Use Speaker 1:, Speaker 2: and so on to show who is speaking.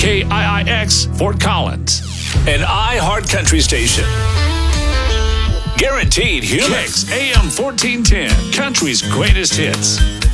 Speaker 1: KIIX Fort Collins,
Speaker 2: An iHeart Country station. Guaranteed humor.
Speaker 1: Kicks AM 1410, country's greatest hits.